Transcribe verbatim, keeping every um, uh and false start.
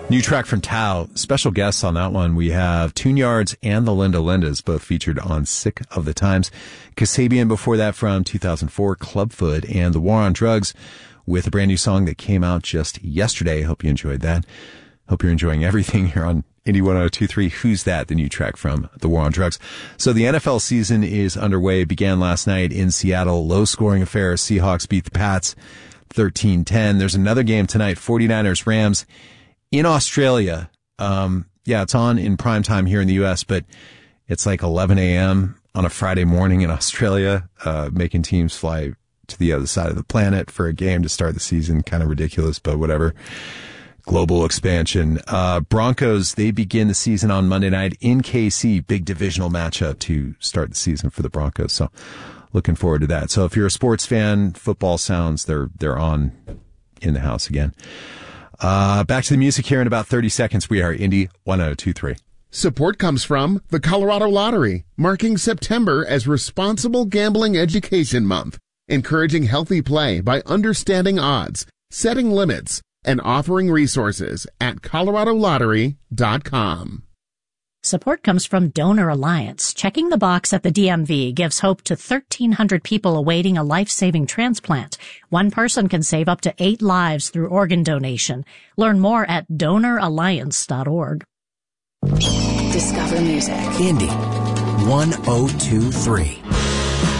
New track from Tao. Special guests on that one. We have Tune Yards and the Linda Lindas, both featured on Sick of the Times. Kasabian before that from two thousand four, Clubfoot, and The War on Drugs with a brand new song that came out just yesterday. Hope you enjoyed that. Hope you're enjoying everything here on Indie one oh two point three. Who's That? The new track from The War on Drugs. So the N F L season is underway. It began last night in Seattle. Low-scoring affair. Seahawks beat the Pats thirteen ten. There's another game tonight, forty-niners Rams in Australia. Um, yeah, it's on in prime time here in the U S, but it's like eleven a.m. on a Friday morning in Australia, uh, making teams fly to the other side of the planet for a game to start the season. Kind of ridiculous, but whatever. Global expansion. Uh, Broncos, they begin the season on Monday night in K C. Big divisional matchup to start the season for the Broncos. So looking forward to that. So if you're a sports fan, football sounds, they're, they're on in the house again. Uh, back to the music here in about thirty seconds. We are Indie one oh two point three. Support comes from the Colorado Lottery, marking September as Responsible Gambling Education Month, encouraging healthy play by understanding odds, setting limits, and offering resources at colorado lottery dot com. Support comes from Donor Alliance. Checking the box at the D M V gives hope to thirteen hundred people awaiting a life-saving transplant. One person can save up to eight lives through organ donation. Learn more at donor alliance dot org. Discover music. Indie one oh two point three.